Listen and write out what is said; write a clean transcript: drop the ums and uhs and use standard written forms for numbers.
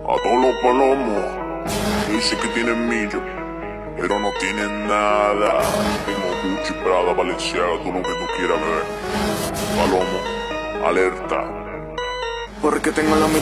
A todos los palomos que dicen que tienen millo, pero no tienen nada. Tengo Gucci, Prada, Balenciaga, todo lo que tú quieras ver. Palomo, alerta. Porque tengo los